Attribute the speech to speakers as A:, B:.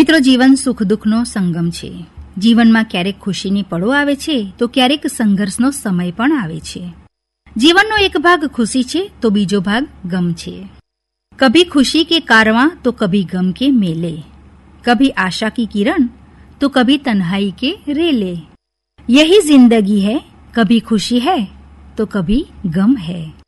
A: મિત્રો, જીવન સુખ દુઃખનો સંગમ છે. જીવનમાં ક્યારેક ખુશીની પળો આવે છે તો ક્યારેક સંઘર્ષનો સમય પણ આવે છે. જીવનનો એક ભાગ ખુશી છે તો બીજો ભાગ ગમ છે. કભી ખુશી કે કારવાં તો કભી ગમ કે મેલે, કભી આશા की किरण तो कभी तन्हाई के रेले. यही जिंदगी है, कभी खुशी है तो कभी गम है.